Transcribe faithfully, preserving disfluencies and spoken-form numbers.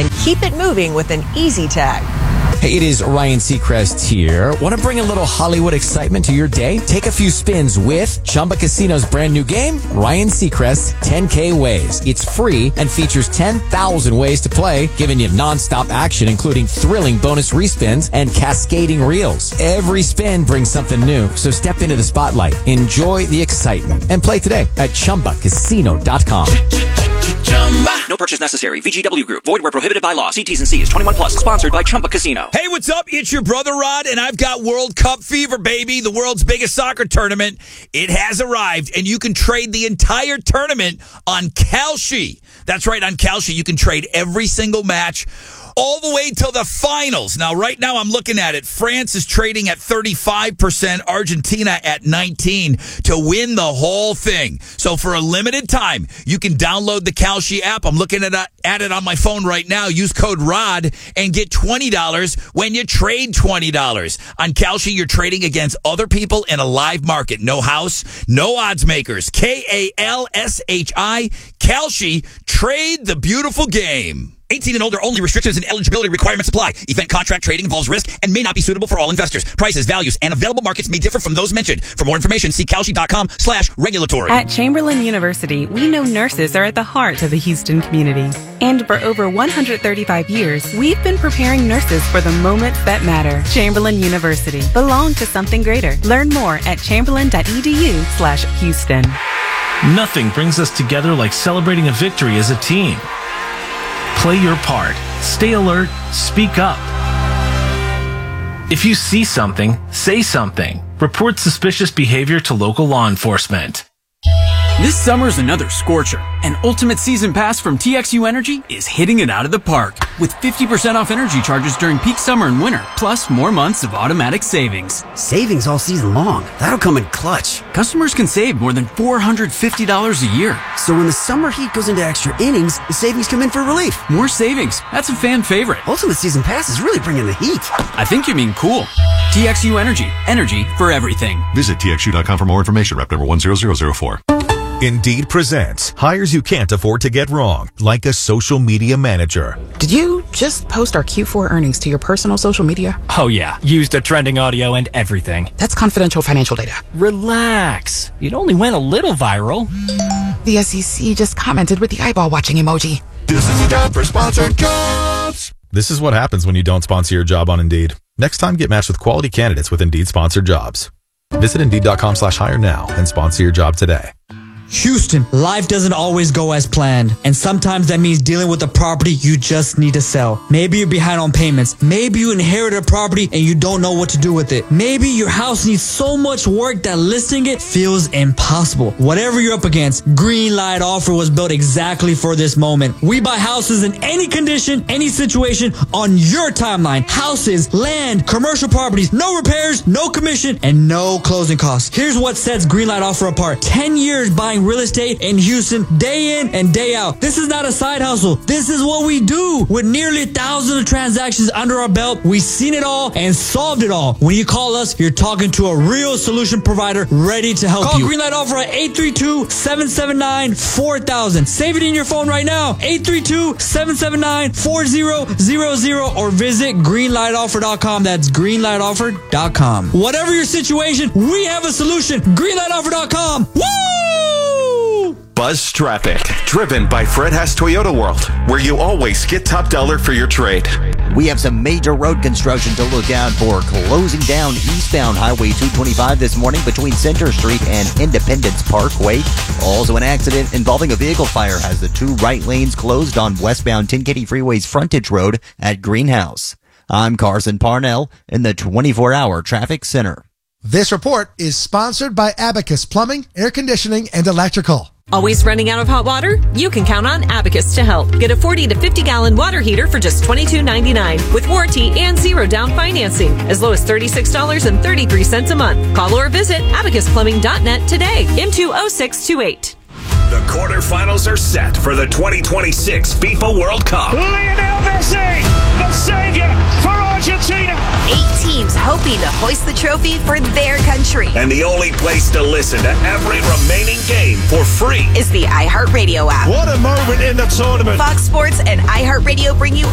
and keep it moving with an Easy Tag. Hey, it is Ryan Seacrest here. Want to bring a little Hollywood excitement to your day? Take a few spins with Chumba Casino's brand new game, Ryan Seacrest ten K Ways. It's free and features ten thousand ways to play, giving you nonstop action, including thrilling bonus respins and cascading reels. Every spin brings something new, so step into the spotlight, enjoy the excitement, and play today at Chumba Casino dot com. No purchase necessary. V G W Group. Void where prohibited by law. See T's and C's. twenty-one plus. Sponsored by Chumba Casino. Hey, what's up? It's your brother Rod, and I've got World Cup fever, baby. The world's biggest soccer tournament. It has arrived, and you can trade the entire tournament on Kalshi. That's right, on Kalshi. You can trade every single match all the way till the finals. Now, right now, I'm looking at it. France is trading at thirty-five percent, Argentina at nineteen to win the whole thing. So for a limited time, you can download the Kalshi app. I'm looking at, at it on my phone right now. Use code ROD and get twenty dollars when you trade twenty dollars. On Kalshi, you're trading against other people in a live market. No house, no odds makers. K A L S H I, Kalshi. Trade the beautiful game. eighteen and older only. Restrictions and eligibility requirements apply. Event contract trading involves risk and may not be suitable for all investors. Prices, values, and available markets may differ from those mentioned. For more information, see Kalshi.com slash regulatory. At Chamberlain University, we know nurses are at the heart of the Houston community. And for over one hundred thirty-five years, we've been preparing nurses for the moments that matter. Chamberlain University. Belong to something greater. Learn more at chamberlain.edu slash Houston. Nothing brings us together like celebrating a victory as a team. Play your part. Stay alert. Speak up. If you see something, say something. Report suspicious behavior to local law enforcement. This summer's another scorcher, and Ultimate Season Pass from T X U Energy is hitting it out of the park with fifty percent off energy charges during peak summer and winter, plus more months of automatic savings. Savings all season long. That'll come in clutch. Customers can save more than four hundred fifty dollars a year. So when the summer heat goes into extra innings, the savings come in for relief. More savings. That's a fan favorite. Ultimate Season Pass is really bringing the heat. I think you mean cool. T X U Energy. Energy for everything. Visit T X U dot com for more information. Rep number one zero zero zero four. Indeed presents hires you can't afford to get wrong, like a social media manager. Did you just post our Q four earnings to your personal social media? Oh yeah, used the trending audio and everything. That's confidential financial data. Relax. It only went a little viral. The S E C just commented with the eyeball watching emoji. This is a job for sponsored jobs. This is what happens when you don't sponsor your job on Indeed. Next time, get matched with quality candidates with Indeed sponsored jobs. Visit Indeed.com slash hire now and sponsor your job today. Houston, life doesn't always go as planned, and sometimes that means dealing with a property you just need to sell. Maybe you're behind on payments. Maybe you inherited a property and you don't know what to do with it. Maybe your house needs so much work that listing it feels impossible. Whatever you're up against, Greenlight Offer was built exactly for this moment. We buy houses in any condition, any situation, on your timeline. Houses, land, commercial properties, no repairs, no commission, and no closing costs. Here's what sets Greenlight Offer apart. ten years buying real estate in Houston, day in and day out. This is not a side hustle. This is what we do. With nearly thousands of transactions under our belt, we've seen it all and solved it all. When you call us, you're talking to a real solution provider ready to help Call you. you. Call Greenlight Offer at eight three two, seven seven nine, four thousand. Save it in your phone right now. eight three two, seven seven nine, four zero zero zero or visit greenlight offer dot com. That's greenlight offer dot com. Whatever your situation, we have a solution. greenlight offer dot com. Woo! Buzz Traffic, driven by Fred Haas Toyota World, where you always get top dollar for your trade. We have some major road construction to look out for. Closing down eastbound Highway two twenty-five this morning between Center Street and Independence Parkway. Also, an accident involving a vehicle fire has the two right lanes closed on westbound ten Katy Freeway's frontage road at Greenhouse. I'm Carson Parnell in the twenty-four hour Traffic Center. This report is sponsored by Abacus Plumbing, Air Conditioning, and Electrical. Always running out of hot water? You can count on Abacus to help. Get a forty to fifty gallon water heater for just twenty-two ninety-nine with warranty and zero down financing, as low as thirty-six dollars and thirty-three cents a month. Call or visit abacus plumbing dot net today. M two oh six two eight. The quarterfinals are set for the twenty twenty-six FIFA World Cup. Lionel Messi, the savior for Argentina. Eight teams hoping to hoist the trophy for their country. And the only place to listen to every remaining game for free is the iHeartRadio app. What a moment in the tournament. Fox Sports and iHeartRadio bring you